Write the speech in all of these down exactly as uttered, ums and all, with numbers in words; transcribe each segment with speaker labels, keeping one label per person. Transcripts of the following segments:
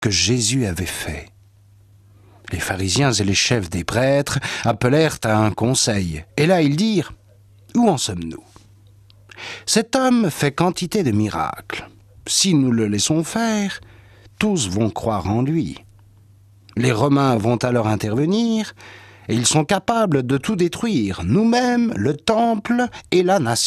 Speaker 1: que Jésus avait fait. Les pharisiens et les chefs des prêtres appelèrent à un conseil. Et là, ils dirent « Où en sommes-nous ? Cet homme fait quantité de miracles. Si nous le laissons faire, tous vont croire en lui. Les Romains vont alors intervenir et ils sont capables de tout détruire, nous-mêmes, le temple et la nation. »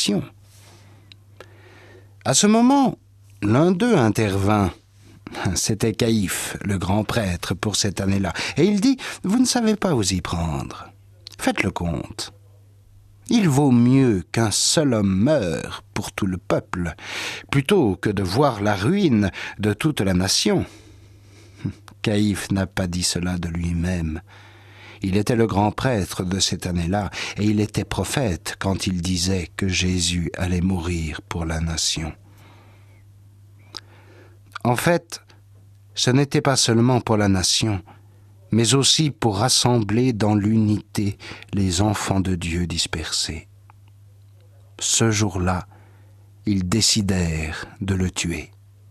Speaker 1: À ce moment, l'un d'eux intervint. C'était Caïphe, le grand prêtre, pour cette année-là. Et il dit, « Vous ne savez pas vous y prendre. Faites le compte. Il vaut mieux qu'un seul homme meure pour tout le peuple, plutôt que de voir la ruine de toute la nation. » Caïphe n'a pas dit cela de lui-même. Il était le grand prêtre de cette année-là, et il était prophète quand il disait que Jésus allait mourir pour la nation. En fait, ce n'était pas seulement pour la nation, mais aussi pour rassembler dans l'unité les enfants de Dieu dispersés. Ce jour-là, ils décidèrent de le tuer.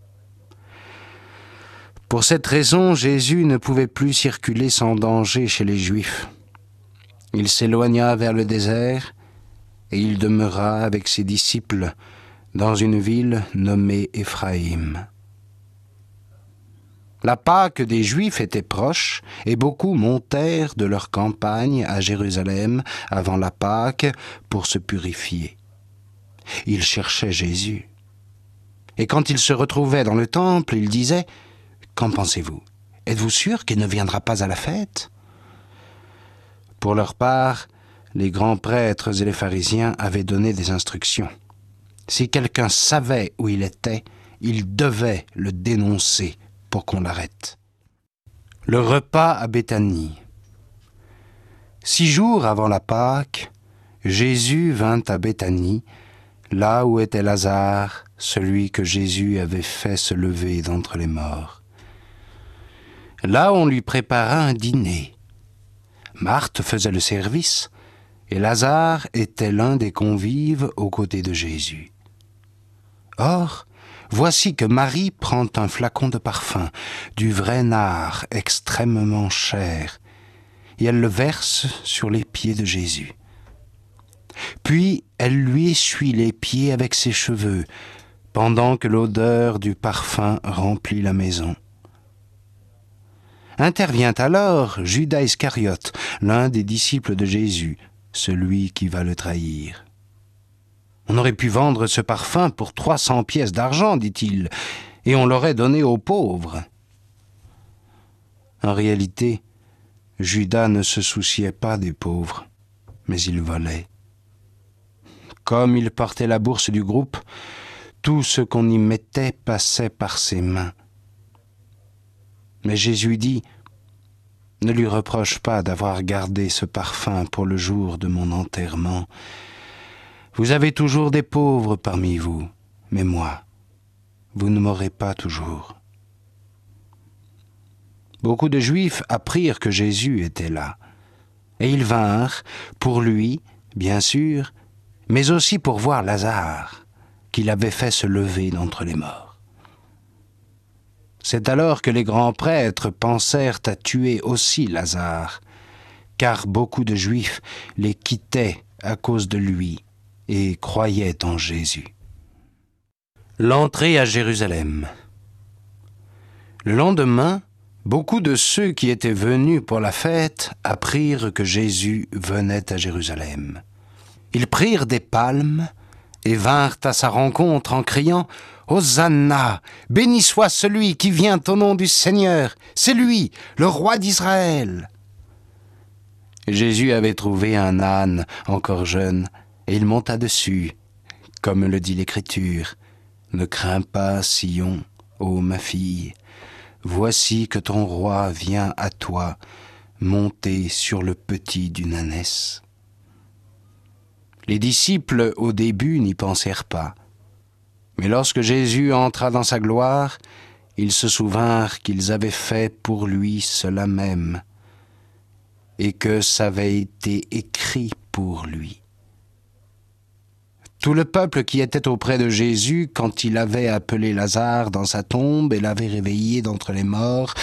Speaker 1: Pour cette raison, Jésus ne pouvait plus circuler sans danger chez les Juifs. Il s'éloigna vers le désert et il demeura avec ses disciples dans une ville nommée Éphraïm. La Pâque des Juifs était proche et beaucoup montèrent de leur campagne à Jérusalem avant la Pâque pour se purifier. Ils cherchaient Jésus. Et quand il se retrouvait dans le temple, ils disaient « Qu'en pensez-vous ? Êtes-vous sûr qu'il ne viendra pas à la fête ?» Pour leur part, les grands prêtres et les pharisiens avaient donné des instructions. Si quelqu'un savait où il était, il devait le dénoncer pour qu'on l'arrête. Le repas à Béthanie. Six jours avant la Pâque, Jésus vint à Béthanie, là où était Lazare, celui que Jésus avait fait se lever d'entre les morts. Là, on lui prépara un dîner. Marthe faisait le service, et Lazare était l'un des convives aux côtés de Jésus. Or, voici que Marie prend un flacon de parfum, du vrai nard extrêmement cher, et elle le verse sur les pieds de Jésus. Puis elle lui essuie les pieds avec ses cheveux, pendant que l'odeur du parfum remplit la maison. Intervient alors Judas Iscariote, l'un des disciples de Jésus, celui qui va le trahir. On aurait pu vendre ce parfum pour trois cents pièces d'argent, dit-il, et on l'aurait donné aux pauvres. En réalité, Judas ne se souciait pas des pauvres, mais il volait. Comme il portait la bourse du groupe, tout ce qu'on y mettait passait par ses mains. Mais Jésus dit, « Ne lui reproche pas d'avoir gardé ce parfum pour le jour de mon enterrement. Vous avez toujours des pauvres parmi vous, mais moi, vous ne m'aurez pas toujours. » Beaucoup de Juifs apprirent que Jésus était là, et ils vinrent, pour lui, bien sûr, mais aussi pour voir Lazare, qu'il avait fait se lever d'entre les morts. C'est alors que les grands prêtres pensèrent à tuer aussi Lazare, car beaucoup de Juifs les quittaient à cause de lui et croyaient en Jésus. L'entrée à Jérusalem. Le lendemain, beaucoup de ceux qui étaient venus pour la fête apprirent que Jésus venait à Jérusalem. Ils prirent des palmes et vinrent à sa rencontre en criant « Hosanna, béni soit celui qui vient au nom du Seigneur, c'est lui, le roi d'Israël !» Jésus avait trouvé un âne encore jeune, et il monta dessus, comme le dit l'Écriture. « Ne crains pas, Sion, ô ma fille, voici que ton roi vient à toi, monté sur le petit d'une ânesse. » Les disciples, au début, n'y pensèrent pas. Mais lorsque Jésus entra dans sa gloire, ils se souvinrent qu'ils avaient fait pour lui cela même, et que ça avait été écrit pour lui. Tout le peuple qui était auprès de Jésus quand il avait appelé Lazare dans sa tombe et l'avait réveillé d'entre les morts